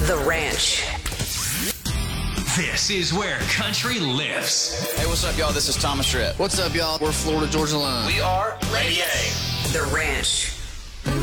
The Ranch. This is where country lives. Hey, what's up, y'all? This is Thomas Tripp. What's up, y'all? We're Florida Georgia Line. We are Lady A. The Ranch.